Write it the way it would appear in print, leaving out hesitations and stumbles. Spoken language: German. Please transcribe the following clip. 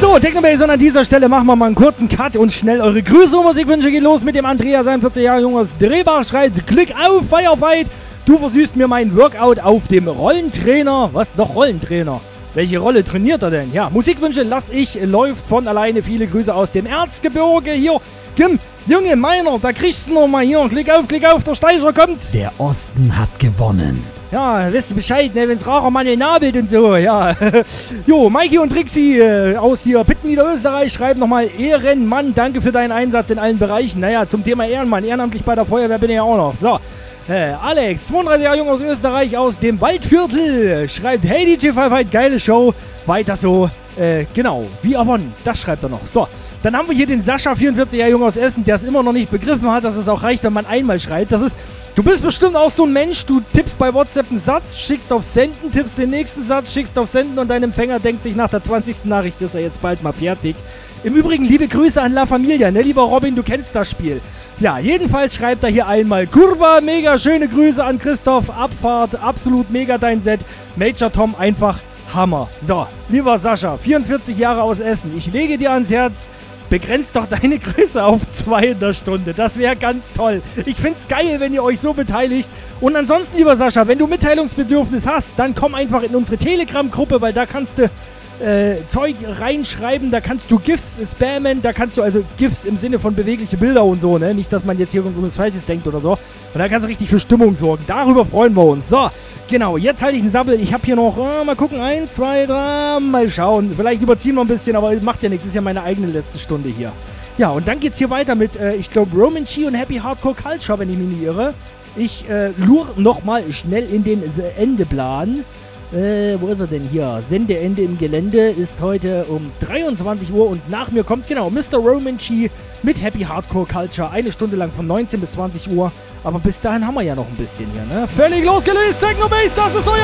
So, Technobase, und an dieser Stelle machen wir mal einen kurzen Cut und schnell eure Grüße und Musikwünsche geht los mit dem Andrea, sein 40 Jahre Jung aus Drehbach, schreit Glück auf, Firefight. Du versüßt mir mein Workout auf dem Rollentrainer. Was? Doch Rollentrainer. Welche Rolle trainiert er denn? Ja, Musikwünsche lass ich, läuft von alleine. Viele Grüße aus dem Erzgebirge hier. Kim, Junge, meiner, da kriegst du noch mal hier. Klick auf, der Steiger kommt. Der Osten hat gewonnen. Ja, weißt du Bescheid, ne, wenn's rarer Mann nabelt und so, ja. Jo, Maiki und Trixi aus hier Pitten, Niederösterreich schreiben nochmal Ehrenmann, danke für deinen Einsatz in allen Bereichen. Naja, zum Thema Ehrenmann, ehrenamtlich bei der Feuerwehr bin ich ja auch noch. So, Alex, 32 Jahre jung aus Österreich, aus dem Waldviertel, schreibt, hey DJ Firefight, geile Show, weiter so. Genau, wie gewonnen, das schreibt er noch. So, dann haben wir hier den Sascha, 44 Jahre jung aus Essen, der es immer noch nicht begriffen hat, dass es auch reicht, wenn man einmal schreibt. Das ist, du bist bestimmt auch so ein Mensch, du tippst bei WhatsApp einen Satz, schickst auf Senden, tippst den nächsten Satz, schickst auf Senden und dein Empfänger denkt sich nach der 20. Nachricht, ist er jetzt bald mal fertig. Im Übrigen, liebe Grüße an La Familia, ne, lieber Robin, du kennst das Spiel. Ja, jedenfalls schreibt er hier einmal Kurva, mega schöne Grüße an Christoph, Abfahrt, absolut mega dein Set, Major Tom, einfach Hammer. So, lieber Sascha, 44 Jahre aus Essen, ich lege dir ans Herz, begrenzt doch deine Größe auf 2 in der Stunde. Das wäre ganz toll. Ich find's geil, wenn ihr euch so beteiligt. Und ansonsten, lieber Sascha, wenn du Mitteilungsbedürfnis hast, dann komm einfach in unsere Telegram-Gruppe, weil da kannst du Zeug reinschreiben, da kannst du GIFs spammen, da kannst du also GIFs im Sinne von bewegliche Bilder und so, ne? Nicht, dass man jetzt hier irgendwas Falsches denkt oder so. Und da kannst du richtig für Stimmung sorgen. Darüber freuen wir uns. So, genau, jetzt halte ich einen Sabbel. Ich habe hier noch, mal gucken, 1, 2, 3, mal schauen. Vielleicht überziehen wir ein bisschen, aber macht ja nichts. Ist ja meine eigene letzte Stunde hier. Ja, und dann geht's hier weiter mit, ich glaube, Roman Chi und Happy Hardcore Culture, wenn ich mich nicht irre. Ich lure nochmal schnell in den Endeplan. Wo ist er denn hier? Sendeende im Gelände ist heute um 23 Uhr und nach mir kommt, genau, Mr. Roman Chi mit Happy Hardcore Culture. 1 Stunde lang von 19 bis 20 Uhr. Aber bis dahin haben wir ja noch ein bisschen hier, ne? Völlig losgelöst, Technobase, das ist euer